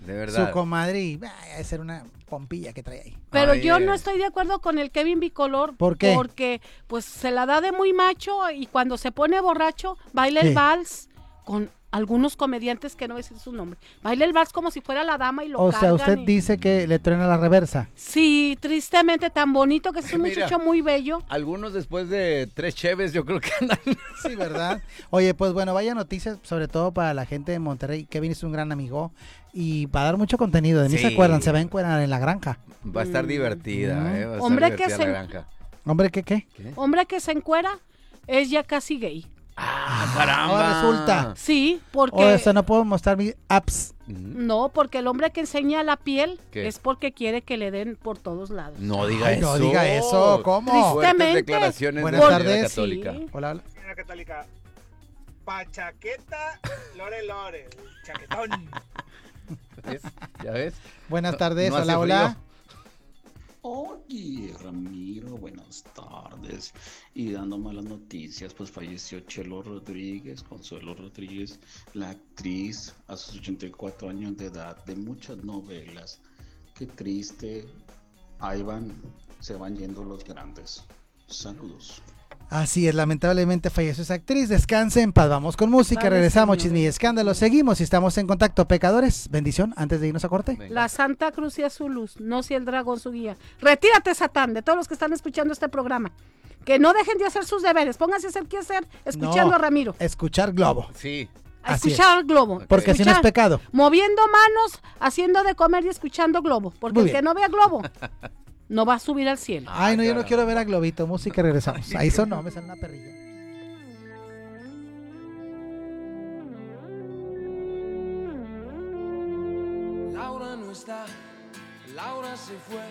De verdad. su comadre y debe ser una pompilla que trae ahí. Pero Ay, yo no estoy de acuerdo con el Kevin Bicolor. ¿Por qué? Porque pues se la da de muy macho y cuando se pone borracho baila ¿Qué? el vals con algunos comediantes que no voy a decir su nombre. Baila el vals como si fuera la dama y lo O sea, cargan usted y- dice que le truena la reversa. Sí, tristemente tan bonito que es un Mira. muchacho muy bello. Algunos después de 3 cheves yo creo que andan. Sí, ¿verdad? Oye, pues bueno, vaya noticias, sobre todo para la gente de Monterrey. Kevin es un gran amigo y va a dar mucho contenido. De mí Sí. se acuerdan, se va a encuerar en la granja. Va a estar divertida, va a estar Hombre que divertida se- la granja. Hombre, ¿qué? ¿Qué? Hombre que se encuera es ya casi gay. ¡Ah, caramba! ahora resulta. Sí, porque... O sea, no puedo mostrar mis apps. Ujú. No, porque el hombre que enseña la piel ¿Qué? es porque quiere que le den por todos lados. No diga Ay, eso. no diga eso, ¿cómo? Triste. Fuertes Tristemente. declaraciones Buenas de la señora tardes. católica. Sí. Hola, hola. Señora Católica, Pachaqueta, Lore Lore, chaquetón. ¿Ves? ¿Ya ves? Buenas tardes, No hace hola, hola. frío. Oye, Ramiro, buenas tardes. Y dando malas noticias, pues falleció Chelo Rodríguez, Consuelo Rodríguez, la actriz a sus 84 años de edad, de muchas novelas. Qué triste. Ahí van, se van yendo los grandes. Saludos. Así es, lamentablemente falleció esa actriz. Descanse en paz. Vamos con música. Vale, Regresamos, señor. chisme y escándalo. Seguimos y estamos en contacto. Pecadores, bendición antes de irnos a corte. Venga. La Santa Cruz y a su luz, no si el dragón su guía. Retírate, Satán, de todos los que están escuchando este programa. Que no dejen de hacer sus deberes. Pónganse a hacer qué hacer escuchando No, a Ramiro. Escuchar Globo. Sí. A así escuchar al globo. Porque si no es Escuchar- pecado. Moviendo manos, haciendo de comer y escuchando globo. Porque Muy el que bien. no vea globo no va a subir al cielo. Ay, no, yo no caramba. quiero ver a Globito. Música y regresamos. Ahí sonó, me sale una perrilla. Laura no está, Laura se fue.